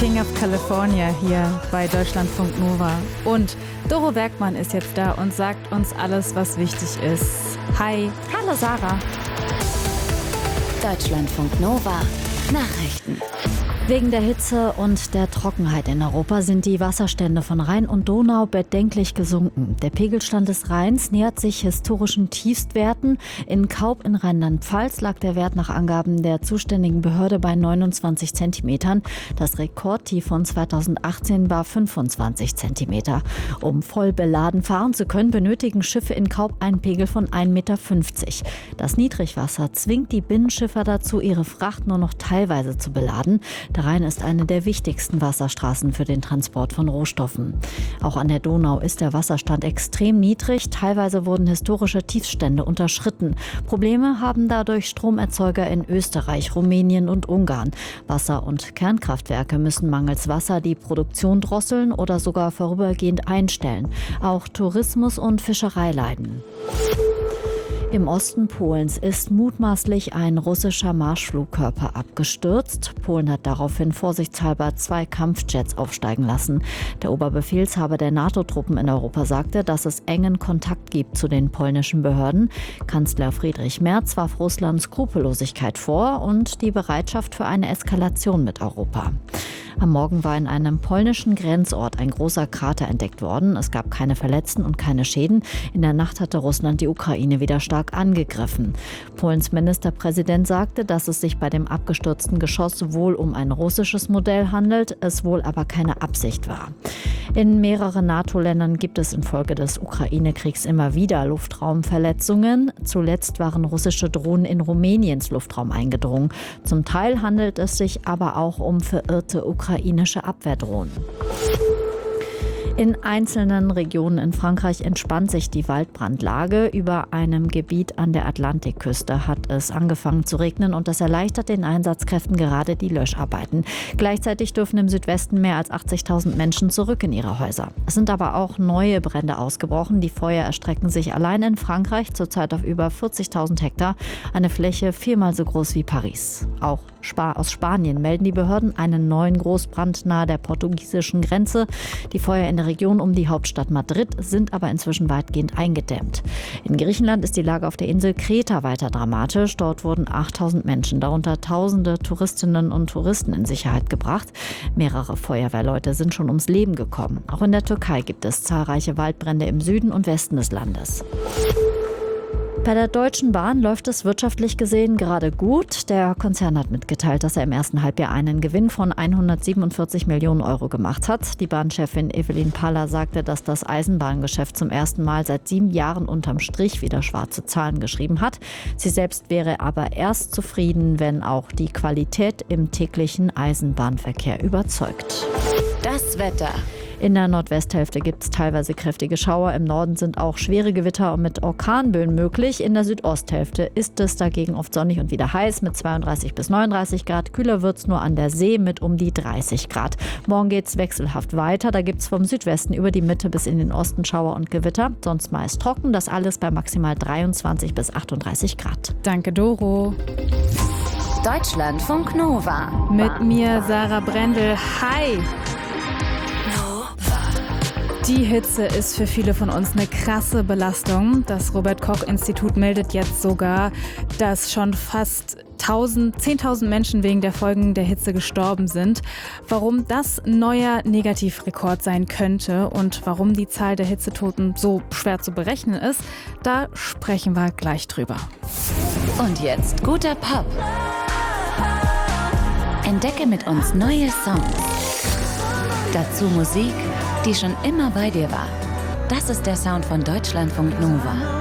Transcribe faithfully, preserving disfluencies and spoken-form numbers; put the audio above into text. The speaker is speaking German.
King of California hier bei Deutschlandfunk Nova. Und Doro Bergmann ist jetzt da und sagt uns alles, was wichtig ist. Hi. Hallo Sarah. Deutschlandfunk Nova. Nachrichten. Wegen der Hitze und der Trockenheit in Europa sind die Wasserstände von Rhein und Donau bedenklich gesunken. Der Pegelstand des Rheins nähert sich historischen Tiefstwerten. In Kaub in Rheinland-Pfalz lag der Wert nach Angaben der zuständigen Behörde bei neunundzwanzig Zentimetern. Das Rekordtief von zweitausendachtzehn war fünfundzwanzig Zentimeter. Um voll beladen fahren zu können, benötigen Schiffe in Kaub einen Pegel von ein Meter fünfzig. Das Niedrigwasser zwingt die Binnenschiffer dazu, ihre Fracht nur noch teilweise zu beladen. Der Rhein ist eine der wichtigsten Wasserstraßen für den Transport von Rohstoffen. Auch an der Donau ist der Wasserstand extrem niedrig. Teilweise wurden historische Tiefstände unterschritten. Probleme haben dadurch Stromerzeuger in Österreich, Rumänien und Ungarn. Wasser- und Kernkraftwerke müssen mangels Wasser die Produktion drosseln oder sogar vorübergehend einstellen. Auch Tourismus und Fischerei leiden. Im Osten Polens ist mutmaßlich ein russischer Marschflugkörper abgestürzt. Polen hat daraufhin vorsichtshalber zwei Kampfjets aufsteigen lassen. Der Oberbefehlshaber der NATO-Truppen in Europa sagte, dass es engen Kontakt gibt zu den polnischen Behörden. Kanzler Friedrich Merz warf Russland Skrupellosigkeit vor und die Bereitschaft für eine Eskalation mit Europa. Am Morgen war in einem polnischen Grenzort ein großer Krater entdeckt worden. Es gab keine Verletzten und keine Schäden. In der Nacht hatte Russland die Ukraine wieder stark angegriffen. Polens Ministerpräsident sagte, dass es sich bei dem abgestürzten Geschoss wohl um ein russisches Modell handelt, es wohl aber keine Absicht war. In mehreren NATO-Ländern gibt es infolge des Ukraine-Kriegs immer wieder Luftraumverletzungen. Zuletzt waren russische Drohnen in Rumäniens Luftraum eingedrungen. Zum Teil handelt es sich aber auch um verirrte ukrainische Abwehrdrohnen. In einzelnen Regionen in Frankreich entspannt sich die Waldbrandlage. Über einem Gebiet an der Atlantikküste hat es angefangen zu regnen und das erleichtert den Einsatzkräften gerade die Löscharbeiten. Gleichzeitig dürfen im Südwesten mehr als achtzigtausend Menschen zurück in ihre Häuser. Es sind aber auch neue Brände ausgebrochen. Die Feuer erstrecken sich allein in Frankreich zurzeit auf über vierzigtausend Hektar, eine Fläche viermal so groß wie Paris. Auch aus Spanien melden die Behörden einen neuen Großbrand nahe der portugiesischen Grenze. Die Feuer in der Region um die Hauptstadt Madrid sind aber inzwischen weitgehend eingedämmt. In Griechenland ist die Lage auf der Insel Kreta weiter dramatisch. Dort wurden achttausend Menschen, darunter tausende Touristinnen und Touristen, in Sicherheit gebracht. Mehrere Feuerwehrleute sind schon ums Leben gekommen. Auch in der Türkei gibt es zahlreiche Waldbrände im Süden und Westen des Landes. Bei der Deutschen Bahn läuft es wirtschaftlich gesehen gerade gut. Der Konzern hat mitgeteilt, dass er im ersten Halbjahr einen Gewinn von hundertsiebenundvierzig Millionen Euro gemacht hat. Die Bahnchefin Evelyn Paller sagte, dass das Eisenbahngeschäft zum ersten Mal seit sieben Jahren unterm Strich wieder schwarze Zahlen geschrieben hat. Sie selbst wäre aber erst zufrieden, wenn auch die Qualität im täglichen Eisenbahnverkehr überzeugt. Das Wetter. In der Nordwesthälfte gibt es teilweise kräftige Schauer. Im Norden sind auch schwere Gewitter mit Orkanböen möglich. In der Südosthälfte ist es dagegen oft sonnig und wieder heiß mit zweiunddreißig bis neununddreißig Grad. Kühler wird es nur an der See mit um die dreißig Grad. Morgen geht es wechselhaft weiter. Da gibt es vom Südwesten über die Mitte bis in den Osten Schauer und Gewitter. Sonst meist trocken. Das alles bei maximal dreiundzwanzig bis achtunddreißig Grad. Danke, Doro. Deutschlandfunk Nova. Mit mir Sarah Brendel. Hi. Die Hitze ist für viele von uns eine krasse Belastung. Das Robert-Koch-Institut meldet jetzt sogar, dass schon fast zehntausend Menschen wegen der Folgen der Hitze gestorben sind. Warum das ein neuer Negativrekord sein könnte und warum die Zahl der Hitzetoten so schwer zu berechnen ist, da sprechen wir gleich drüber. Und jetzt guter Pop. Entdecke mit uns neue Songs. Dazu Musik, die schon immer bei dir war. Das ist der Sound von Deutschlandfunk Nova.